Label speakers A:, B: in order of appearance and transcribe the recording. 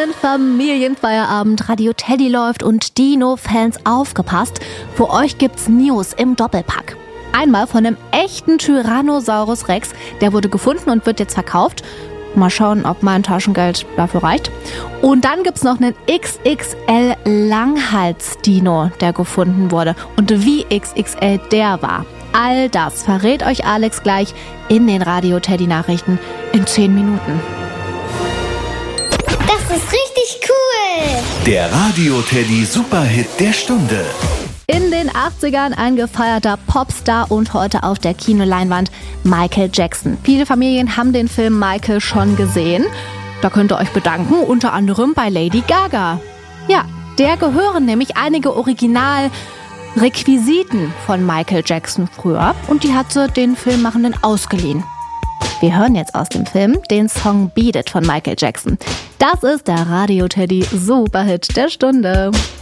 A: einen Familienfeierabend. Radio Teddy läuft und Dino-Fans aufgepasst. Für euch gibt's News im Doppelpack. Einmal von einem echten Tyrannosaurus Rex. Der wurde gefunden und wird jetzt verkauft. Mal schauen, ob mein Taschengeld dafür reicht. Und dann gibt's noch einen XXL Langhals-Dino, der gefunden wurde. Und wie XXL der war. All das verrät euch Alex gleich in den Radio Teddy Nachrichten in 10 Minuten.
B: Das ist richtig cool!
C: Der Radio Teddy Superhit der Stunde.
A: In den 80ern ein gefeierter Popstar und heute auf der Kinoleinwand Michael Jackson. Viele Familien haben den Film Michael schon gesehen. Da könnt ihr euch bedanken, unter anderem bei Lady Gaga. Ja, der gehören nämlich einige Originalrequisiten von Michael Jackson früher und die hat sie den Filmmachenden ausgeliehen. Wir hören jetzt aus dem Film den Song Beat It von Michael Jackson. Das ist der Radio Teddy Superhit der Stunde.